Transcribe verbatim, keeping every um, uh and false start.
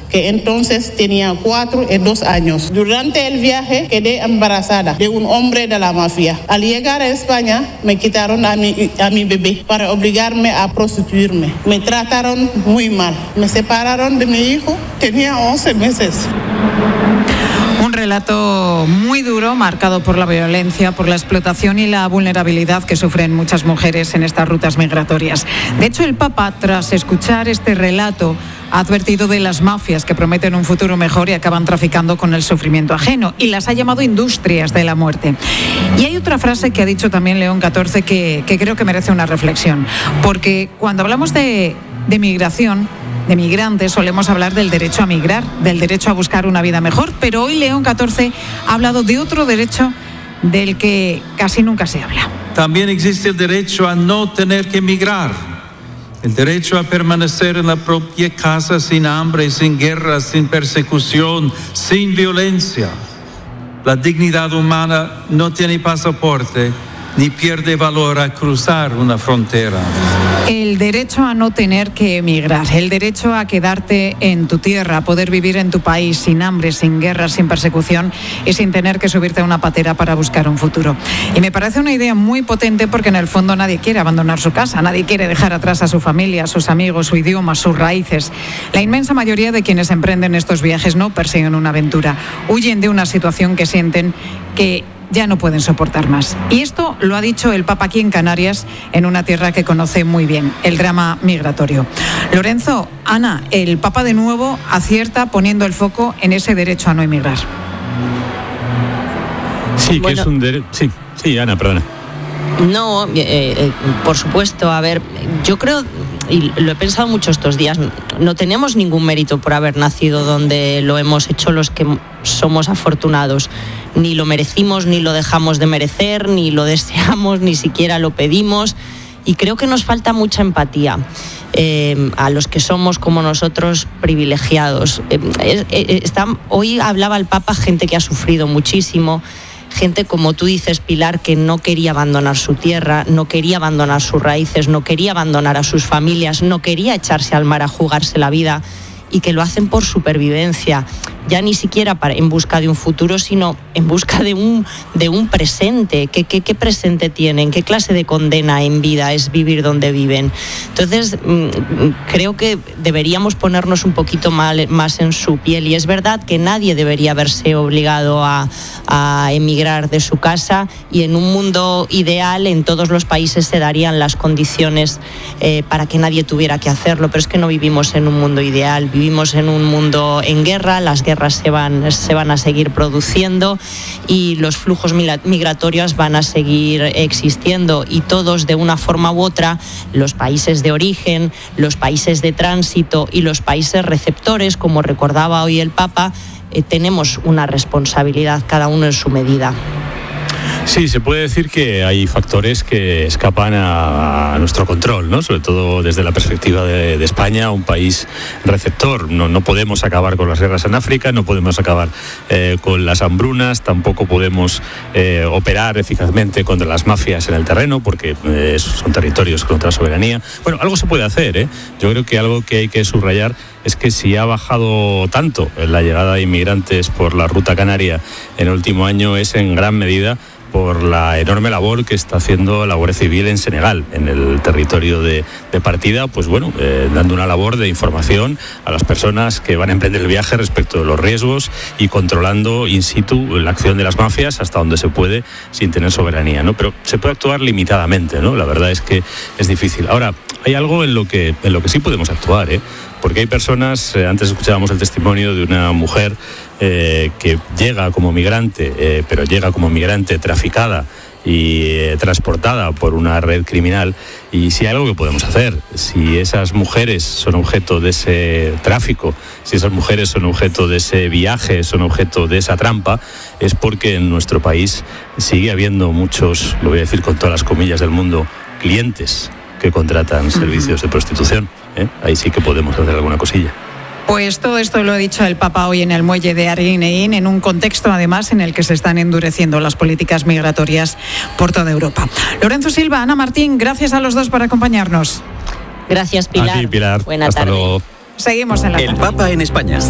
que entonces tenía cuatro y dos años. Durante el viaje quedé embarazada de un hombre de la mafia. Al llegar a España me quitaron a mi, a mi bebé para obligarme a prostituirme. Me trataron muy mal. Me separaron de mi hijo, tenía once meses. Un relato muy duro, marcado por la violencia, por la explotación y la vulnerabilidad que sufren muchas mujeres en estas rutas migratorias. De hecho, el Papa, tras escuchar este relato, ha advertido de las mafias que prometen un futuro mejor y acaban traficando con el sufrimiento ajeno, y las ha llamado industrias de la muerte. Y hay otra frase que ha dicho también León catorce que, que creo que merece una reflexión, porque cuando hablamos de, de migración, de migrantes, solemos hablar del derecho a migrar, del derecho a buscar una vida mejor, pero hoy León catorce ha hablado de otro derecho del que casi nunca se habla. También existe el derecho a no tener que migrar, el derecho a permanecer en la propia casa sin hambre, sin guerra, sin persecución, sin violencia. La dignidad humana no tiene pasaporte ni pierde valor a cruzar una frontera. El derecho a no tener que emigrar, el derecho a quedarte en tu tierra, a poder vivir en tu país sin hambre, sin guerra, sin persecución y sin tener que subirte a una patera para buscar un futuro. Y me parece una idea muy potente porque en el fondo nadie quiere abandonar su casa, nadie quiere dejar atrás a su familia, a sus amigos, su idioma, sus raíces. La inmensa mayoría de quienes emprenden estos viajes no persiguen una aventura, huyen de una situación que sienten que ya no pueden soportar más. Y esto lo ha dicho el Papa aquí en Canarias, en una tierra que conoce muy bien, el drama migratorio. Lorenzo, Ana, el Papa de nuevo acierta poniendo el foco en ese derecho a no emigrar. Sí, que bueno, es un derecho... Sí, sí, Ana, perdona. No, eh, eh, por supuesto, a ver, yo creo, y lo he pensado mucho estos días, no tenemos ningún mérito por haber nacido donde lo hemos hecho los que somos afortunados. Ni lo merecimos, ni lo dejamos de merecer, ni lo deseamos, ni siquiera lo pedimos. Y creo que nos falta mucha empatía eh, a los que somos como nosotros privilegiados. Eh, eh, está, hoy hablaba el Papa, gente que ha sufrido muchísimo, gente como tú dices, Pilar, que no quería abandonar su tierra, no quería abandonar sus raíces, no quería abandonar a sus familias, no quería echarse al mar a jugarse la vida, y que lo hacen por supervivencia, ya ni siquiera para, en busca de un futuro, sino en busca de un, de un presente. ¿Qué, qué, ¿Qué presente tienen? ¿Qué clase de condena en vida es vivir donde viven? Entonces, mmm, creo que deberíamos ponernos un poquito mal, más en su piel, y es verdad que nadie debería verse obligado a, a emigrar de su casa, y en un mundo ideal en todos los países se darían las condiciones eh, para que nadie tuviera que hacerlo, pero es que no vivimos en un mundo ideal. Vivimos en un mundo en guerra, las guerras se van, se van a seguir produciendo y los flujos migratorios van a seguir existiendo, y todos de una forma u otra, los países de origen, los países de tránsito y los países receptores, como recordaba hoy el Papa, eh, tenemos una responsabilidad cada uno en su medida. Sí, se puede decir que hay factores que escapan a, a nuestro control, ¿no? Sobre todo desde la perspectiva de, de España, un país receptor. No, no podemos acabar con las guerras en África, no podemos acabar eh, con las hambrunas, tampoco podemos eh, operar eficazmente contra las mafias en el terreno, porque eh, son territorios con otra soberanía. Bueno, algo se puede hacer, ¿eh? Yo creo que algo que hay que subrayar es que si ha bajado tanto la llegada de inmigrantes por la ruta canaria en el último año, es en gran medida por la enorme labor que está haciendo la Guardia Civil en Senegal, en el territorio de, de partida, pues bueno, eh, dando una labor de información a las personas que van a emprender el viaje respecto de los riesgos y controlando in situ la acción de las mafias hasta donde se puede sin tener soberanía, ¿no? Pero se puede actuar limitadamente, ¿no? La verdad es que es difícil. Ahora, hay algo en lo que, en lo que sí podemos actuar, ¿eh? Porque hay personas, eh, antes escuchábamos el testimonio de una mujer eh, que llega como migrante, eh, pero llega como migrante traficada y eh, transportada por una red criminal, y si hay algo que podemos hacer, si esas mujeres son objeto de ese tráfico, si esas mujeres son objeto de ese viaje, son objeto de esa trampa, es porque en nuestro país sigue habiendo muchos, lo voy a decir con todas las comillas del mundo, clientes que contratan servicios de prostitución, ¿eh? Ahí sí que podemos hacer alguna cosilla. Pues todo esto lo ha dicho el Papa hoy en el muelle de Arguineguín, en un contexto además en el que se están endureciendo las políticas migratorias por toda Europa. Lorenzo Silva, Ana Martín, gracias a los dos por acompañarnos. Gracias, Pilar. A ti, Pilar. Buena Hasta tarde. luego. Seguimos en la El tarde. Papa en España.